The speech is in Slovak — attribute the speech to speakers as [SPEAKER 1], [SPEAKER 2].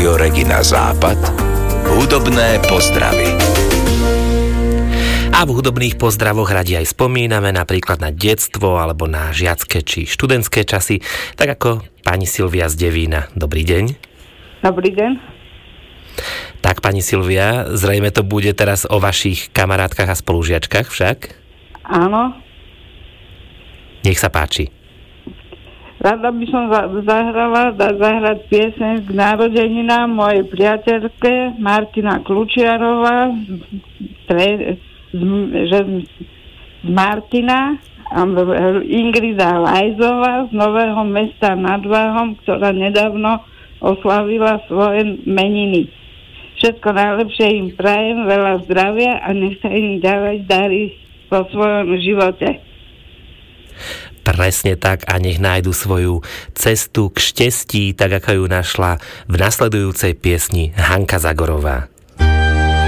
[SPEAKER 1] Rádio Regina Západ. Hudobné pozdravy.
[SPEAKER 2] A v hudobných pozdravoch radi aj spomíname napríklad na detstvo alebo na žiacké či študentské časy, tak ako pani Silvia z Devína. Dobrý deň.
[SPEAKER 3] Dobrý deň.
[SPEAKER 2] Tak, pani Silvia, zrejme to bude teraz o vašich kamarátkach a spolužiačkách však?
[SPEAKER 3] Áno.
[SPEAKER 2] Nech sa páči.
[SPEAKER 3] Rada by som zahrať pieseň k narodeninám mojej priateľke Martina Klučiarová z Martina a Ingrida Lajzová z Nového Mesta nad Váhom, ktorá nedávno oslavila svoje meniny. Všetko najlepšie im prajem, veľa zdravia a nech sa im ďalej darí vo svojom živote.
[SPEAKER 2] Presne tak, a nech nájdu svoju cestu k šťastí, tak ako ju našla v nasledujúcej piesni Hanka Zagorová.